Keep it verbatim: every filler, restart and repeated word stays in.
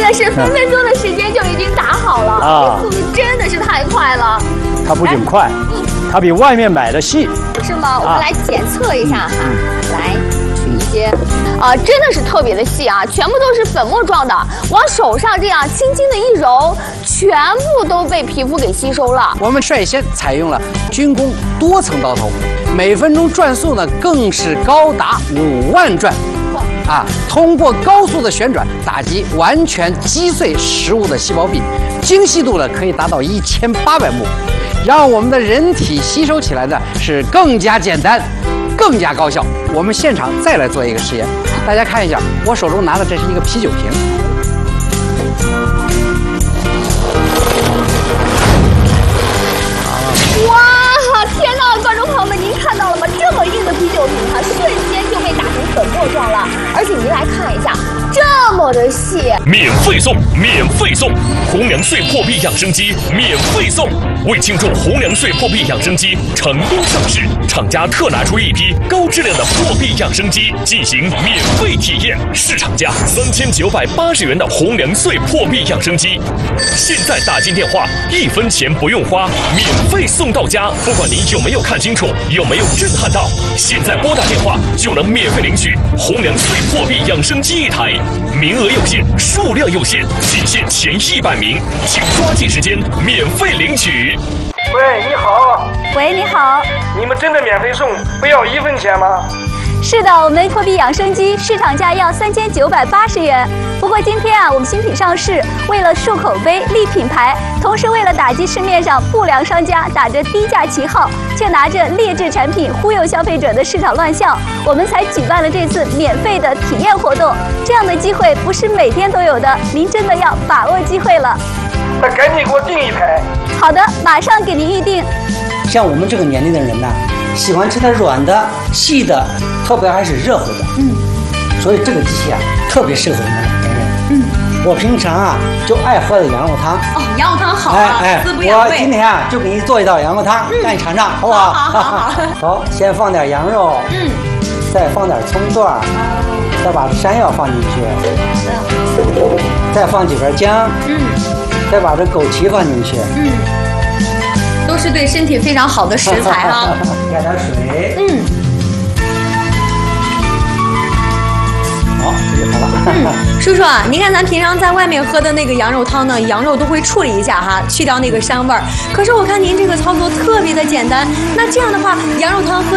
的是分分钟的时间就已经打好了啊，速度真的是太快了。 它不仅快，嗯，它比外面买的细， 是吗？我们来检测一下哈，来取一些，啊，真的是特别的细啊，全部都是粉末状的，往手上这样轻轻的一揉，全部都被皮肤给吸收了。 我们率先采用了军工多层刀头，每分钟转速呢更是高达五万转。 啊，通过高速的旋转打击，完全击碎食物的细胞壁，精细度呢可以达到一千八百目，让我们的人体吸收起来呢是更加简单，更加高效。我们现场再来做一个实验，大家看一下，我手中拿的这是一个啤酒瓶。 哇，天哪，观众朋友们，您看到了吗？这么硬的啤酒瓶，它瞬间就被打成粉末状了。而且您来看一下，这么的细， 免费送，免费送，红娘穗破壁养生机免费送。为庆祝红娘穗破壁养生机成功上市，厂家特拿出一批高质量的破壁养生机进行免费体验，市场价三千九百八十元的红娘穗破壁养生机，现在打进电话，一分钱不用花，免费送到家。不管您有没有看清楚，有没有震撼到，现在拨打电话就能免费领取红娘穗破壁养生机一台，名额有限，数量有限，仅限前一百名，请抓紧时间免费领取。 喂，你好。 喂，你好。 你们真的免费送，不要一分钱吗？ 是的，我们破壁养生机市场价要三千九百八十元。不过今天啊，我们新品上市，为了树口碑、立品牌，同时为了打击市面上不良商家打着低价旗号，却拿着劣质产品忽悠消费者的市场乱象，我们才举办了这次免费的体验活动。这样的机会不是每天都有的，您真的要把握机会了。 那赶紧给我订一台。 好的，马上给您预定。 像我们这个年龄的人呢，喜欢吃的软的、细的，特别还是热乎的。嗯，所以这个机器啊，特别适合我们老年人。嗯，我平常啊就爱喝的羊肉汤。 哦，羊肉汤好啊， 哎哎，我今天啊就给你做一道羊肉汤，让你尝尝，好不好？ 好好好。 好，先放点羊肉，嗯，再放点葱段，再把山药放进去，再放几根姜，嗯，再把这枸杞放进去，嗯。 都是对身体非常好的食材哈。 加点水。嗯。好，这就好了。 嗯，叔叔啊，您看咱平常在外面喝的那个羊肉汤呢，羊肉都会处理一下哈，去掉那个膻味儿。可是我看您这个操作特别的简单，那这样的话，羊肉汤喝。